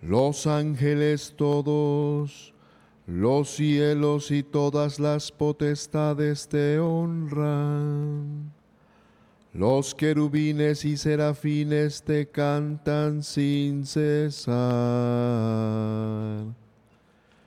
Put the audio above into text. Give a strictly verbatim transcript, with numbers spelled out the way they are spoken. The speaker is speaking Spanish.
Los ángeles todos, los cielos y todas las potestades te honran. Los querubines y serafines te cantan sin cesar.